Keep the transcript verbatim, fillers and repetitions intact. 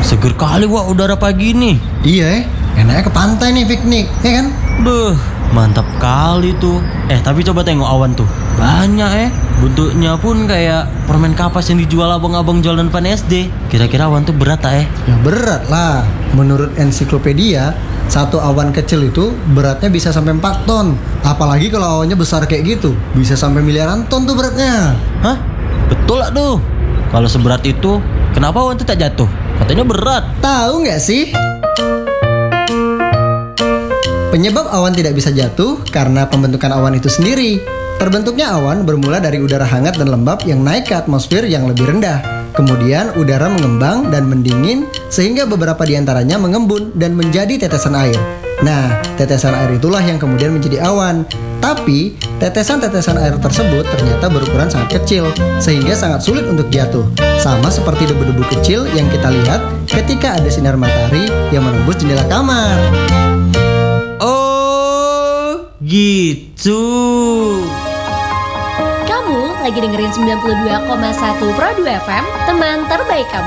seger kali wah udara pagi nih. Iya eh, enaknya ke pantai nih piknik, ya kan? Beuh, mantap kali tuh. Eh tapi coba tengok awan tuh, banyak eh. Bentuknya pun kayak permen kapas yang dijual abang-abang jualan depan S D. Kira-kira awan tuh berat tak eh? Ya berat lah. Menurut ensiklopedia, satu awan kecil itu beratnya bisa sampai empat ton. Apalagi kalau awannya besar kayak gitu, bisa sampai miliaran ton tuh beratnya. Hah? Betul lah tuh. Kalau seberat itu, kenapa awan tuh tak jatuh? Katanya berat. Tahu nggak sih? Penyebab awan tidak bisa jatuh karena pembentukan awan itu sendiri. Terbentuknya awan bermula dari udara hangat dan lembab yang naik ke atmosfer yang lebih rendah. Kemudian udara mengembang dan mendingin sehingga beberapa di antaranya mengembun dan menjadi tetesan air. Nah, tetesan air itulah yang kemudian menjadi awan. Tapi, tetesan-tetesan air tersebut ternyata berukuran sangat kecil sehingga sangat sulit untuk jatuh. Sama seperti debu-debu kecil yang kita lihat ketika ada sinar matahari yang menembus jendela kamar. Oh, gitu. Kamu lagi dengerin sembilan puluh dua koma satu Pro dua F M, teman terbaik kamu.